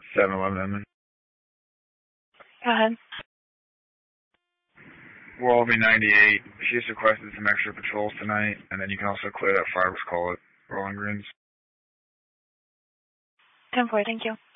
7-Eleven. Go ahead. Walby 98. She's requested some extra patrols tonight, and then you can also clear that Fibers Call at Rolling Greens. 10-4, thank you.